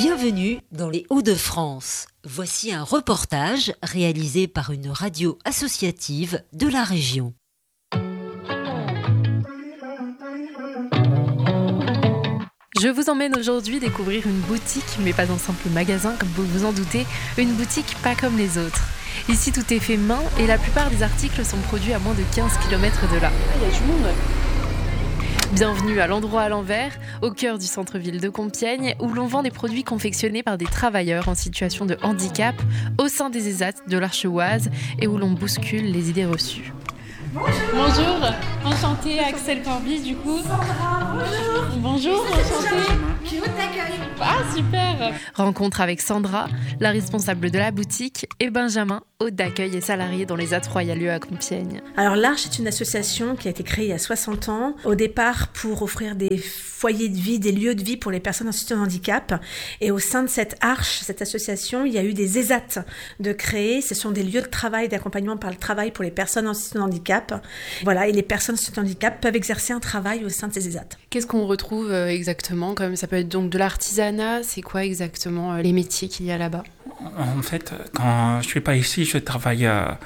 Bienvenue dans les Hauts-de-France. Voici un reportage réalisé par une radio associative de la région. Je vous emmène aujourd'hui découvrir une boutique, mais pas un simple magasin comme vous vous en doutez, une boutique pas comme les autres. Ici tout est fait main et la plupart des articles sont produits à moins de 15 km de là. Il y a du monde. Bienvenue à l'endroit à l'envers, au cœur du centre-ville de Compiègne, où l'on vend des produits confectionnés par des travailleurs en situation de handicap au sein des ESAT de l'Archeoise et où l'on bouscule les idées reçues. Bonjour, enchantée Axel Corbis du coup. Sandra, bonjour. Bonjour, enchantée. Qui t'accueille. Ah super. Rencontre avec Sandra, la responsable de la boutique, et Benjamin, hôte d'accueil et salarié dans les ESAT Royal à Compiègne. Alors l'Arche est une association qui a été créée il y a 60 ans, au départ pour offrir des foyers de vie, des lieux de vie pour les personnes en situation de handicap. Et au sein de cette Arche, cette association, il y a eu des ESAT de créer. Ce sont des lieux de travail, d'accompagnement par le travail pour les personnes en situation de handicap. Voilà, et les personnes en situation de handicap peuvent exercer un travail au sein de ces ESAT. Qu'est-ce qu'on retrouve exactement? Comme ça peut être donc de l'artisanat, c'est quoi exactement les métiers qu'il y a là-bas? En fait, quand je suis pas ici, je travaille à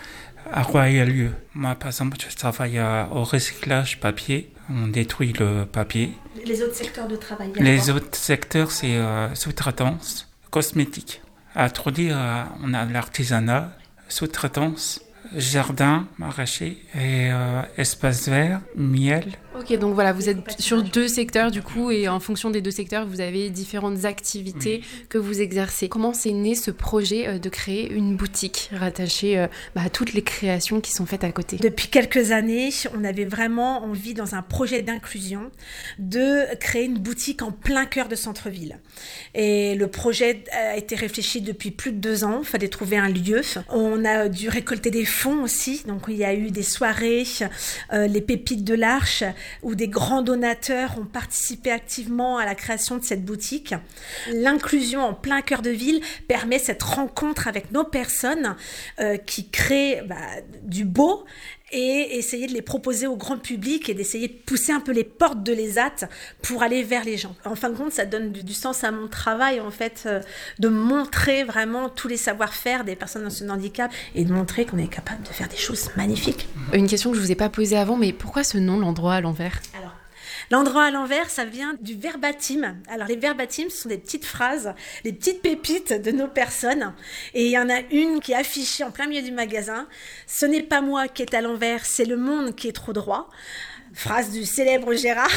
Royal. Moi, par exemple, je travaille au recyclage papier. On détruit le papier. Les autres secteurs de travail? Les autres secteurs, c'est sous-traitance, cosmétique. À Troudi, on a l'artisanat, sous-traitance, jardin, maraîcher et espace vert, miel. Ok, donc voilà, vous êtes sur deux secteurs du coup, et en fonction des deux secteurs, vous avez différentes activités que vous exercez. Comment s'est né ce projet de créer une boutique rattachée à toutes les créations qui sont faites à côté? Depuis quelques années, on avait vraiment envie, dans un projet d'inclusion, de créer une boutique en plein cœur de centre-ville. Et le projet a été réfléchi depuis plus de 2 ans. Il fallait trouver un lieu. On a dû récolter des fonds aussi. Donc il y a eu des soirées, les pépites de l'Arche, où des grands donateurs ont participé activement à la création de cette boutique. L'inclusion en plein cœur de ville permet cette rencontre avec nos personnes qui créent du beau et essayer de les proposer au grand public et d'essayer de pousser un peu les portes de l'ESAT pour aller vers les gens. En fin de compte, ça donne du sens à mon travail, en fait, de montrer vraiment tous les savoir-faire des personnes en situation de handicap et de montrer qu'on est capable de faire des choses magnifiques. Une question que je ne vous ai pas posée avant, mais pourquoi ce nom, l'endroit à l'envers? Alors, l'endroit à l'envers, ça vient du verbatim. Alors, les verbatim, ce sont des petites phrases, des petites pépites de nos personnes. Et il y en a une qui est affichée en plein milieu du magasin. « Ce n'est pas moi qui est à l'envers, c'est le monde qui est trop droit ». Phrase du célèbre Gérard.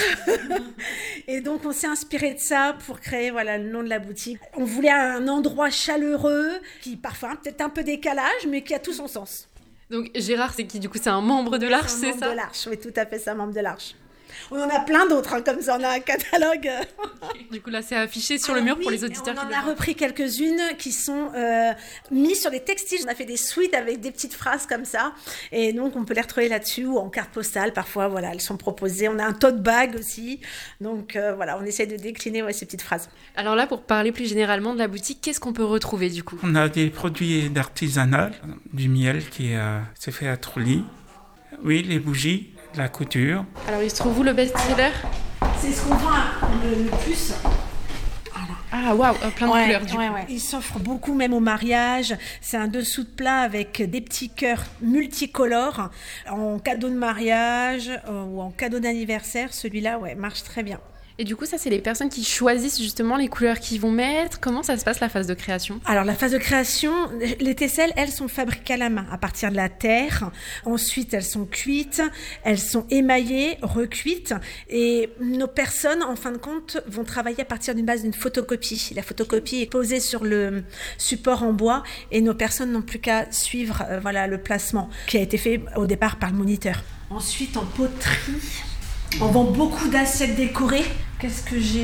Et donc, on s'est inspiré de ça pour créer le nom de la boutique. On voulait un endroit chaleureux, qui parfois peut-être un peu décalage, mais qui a tout son sens. Donc, Gérard, c'est qui? Du coup, c'est un membre de l'Arche, c'est ça? Un membre de l'Arche, oui, tout à fait, c'est un membre de l'Arche. On en a plein d'autres, comme ça, on a un catalogue. Du coup, là, c'est affiché sur le mur pour les auditeurs. On en a repris quelques-unes qui sont mises sur des textiles. On a fait des suites avec des petites phrases comme ça. Et donc, on peut les retrouver là-dessus ou en carte postale. Parfois, elles sont proposées. On a un tote bag aussi. Donc, on essaie de décliner ces petites phrases. Alors là, pour parler plus généralement de la boutique, qu'est-ce qu'on peut retrouver du coup? On a des produits d'artisanat, du miel qui s'est fait à Trolly. Oui, les bougies. La couture. Alors, il se trouve où le best-seller? C'est ce qu'on vend le plus. Ah, waouh, plein de couleurs. Du coup. Il s'offre beaucoup, même au mariage. C'est un dessous de plat avec des petits cœurs multicolores en cadeau de mariage ou en cadeau d'anniversaire. Celui-là, marche très bien. Et du coup, ça, c'est les personnes qui choisissent justement les couleurs qu'ils vont mettre. Comment ça se passe, la phase de création? Alors, la phase de création, les tesselles, elles sont fabriquées à la main, à partir de la terre. Ensuite, elles sont cuites, elles sont émaillées, recuites. Et nos personnes, en fin de compte, vont travailler à partir d'une base d'une photocopie. La photocopie est posée sur le support en bois et nos personnes n'ont plus qu'à suivre le placement qui a été fait au départ par le moniteur. Ensuite, en poterie... On vend beaucoup d'assiettes décorées. Qu'est-ce que j'ai?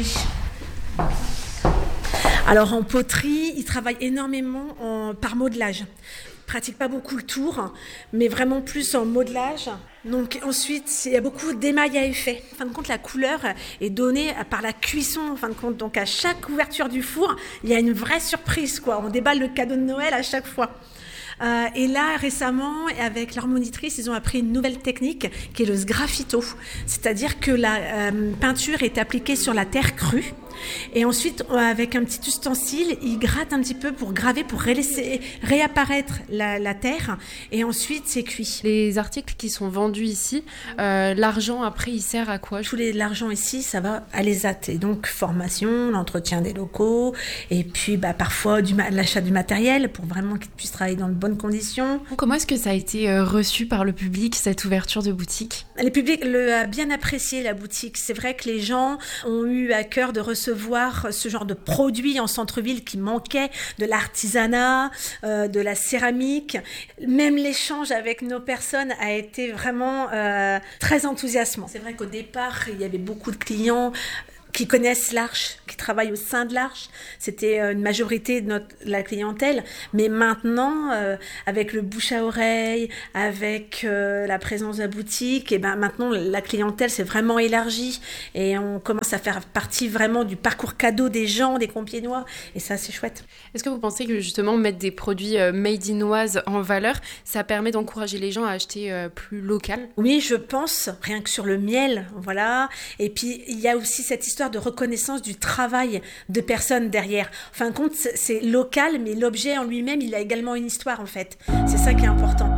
Alors en poterie, ils travaillent énormément par modelage. Ils pratiquent pas beaucoup le tour, mais vraiment plus en modelage. Donc ensuite, il y a beaucoup d'émail à effet. En fin de compte, la couleur est donnée par la cuisson. En fin de compte, donc à chaque ouverture du four, il y a une vraie surprise, quoi. On déballe le cadeau de Noël à chaque fois. Et là, récemment, avec leur monitrice, ils ont appris une nouvelle technique qui est le sgraffito. C'est-à-dire que la peinture est appliquée sur la terre crue Et ensuite, avec un petit ustensile, il gratte un petit peu pour graver, pour laisser réapparaître la terre. Et ensuite, c'est cuit. Les articles qui sont vendus ici, l'argent après, il sert à quoi ? L'argent ici, ça va à l'ESAT. Et donc, formation, l'entretien des locaux, et puis parfois l'achat du matériel pour vraiment qu'ils puissent travailler dans de bonnes conditions. Comment est-ce que ça a été reçu par le public, cette ouverture de boutique ? Le public a bien apprécié la boutique. C'est vrai que les gens ont eu à cœur de recevoir ce genre de produits en centre-ville qui manquaient, de l'artisanat, de la céramique. Même l'échange avec nos personnes a été vraiment très enthousiasmant. C'est vrai qu'au départ, il y avait beaucoup de clients qui connaissent l'Arche, qui travaillent au sein de l'Arche. C'était une majorité de la clientèle. Mais maintenant, avec le bouche à oreille, avec la présence de la boutique, et maintenant, la clientèle s'est vraiment élargie. Et on commence à faire partie vraiment du parcours cadeau des gens, des Compiègnois. Et ça, c'est chouette. Est-ce que vous pensez que justement, mettre des produits made in Oise en valeur, ça permet d'encourager les gens à acheter plus local ? Oui, je pense. Rien que sur le miel, voilà. Et puis, il y a aussi cette histoire de reconnaissance du travail de personnes derrière. En fin de compte, c'est local, mais l'objet en lui-même, il a également une histoire, en fait. C'est ça qui est important.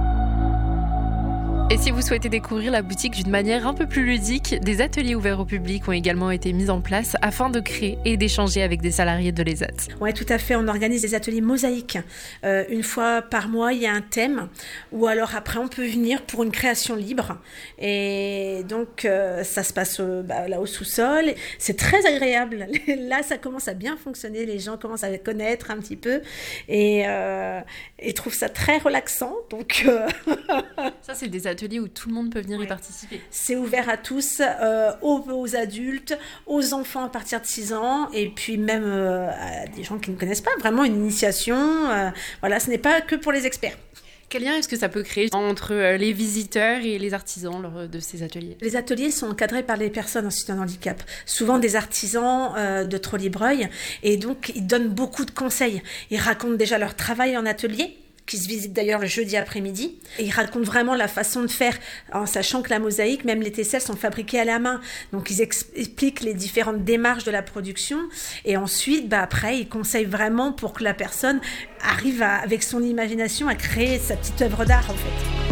Et si vous souhaitez découvrir la boutique d'une manière un peu plus ludique, des ateliers ouverts au public ont également été mis en place afin de créer et d'échanger avec des salariés de l'ESAT. Oui, tout à fait. On organise des ateliers mosaïques. Une fois par mois, il y a un thème. Ou alors après, on peut venir pour une création libre. Et donc, ça se passe là au sous-sol. C'est très agréable. Là, ça commence à bien fonctionner. Les gens commencent à connaître un petit peu. Et trouvent ça très relaxant. Donc, ça, c'est des ateliers où tout le monde peut venir y participer. C'est ouvert à tous, aux adultes, aux enfants à partir de 6 ans, et puis même à des gens qui ne connaissent pas, vraiment une initiation. Voilà, ce n'est pas que pour les experts. Quel lien est-ce que ça peut créer entre les visiteurs et les artisans lors de ces ateliers ? Les ateliers sont encadrés par les personnes en situation de handicap, souvent des artisans de Trollibreuil, et donc ils donnent beaucoup de conseils. Ils racontent déjà leur travail en atelier, qui se visite d'ailleurs le jeudi après-midi. Et ils racontent vraiment la façon de faire, en sachant que la mosaïque, même les tesselles, sont fabriquées à la main. Donc ils expliquent les différentes démarches de la production. Et ensuite, après, ils conseillent vraiment pour que la personne arrive avec son imagination à créer sa petite œuvre d'art, en fait.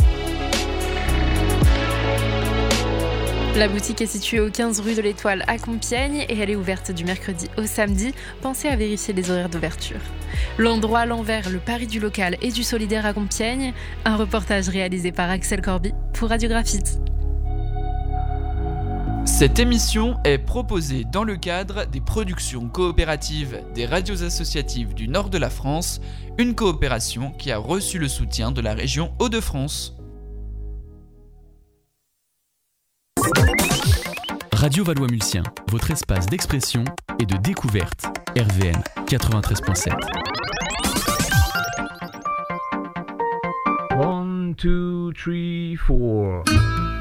La boutique est située au 15 rue de l'Étoile à Compiègne et elle est ouverte du mercredi au samedi. Pensez à vérifier les horaires d'ouverture. L'endroit à l'envers, le pari du local et du solidaire à Compiègne. Un reportage réalisé par Axel Corby pour Radio Graphite. Cette émission est proposée dans le cadre des productions coopératives des radios associatives du nord de la France, une coopération qui a reçu le soutien de la région Hauts-de-France. Radio Valois-Mulcien, votre espace d'expression et de découverte. RVM 93.7. 1, 2, 3, 4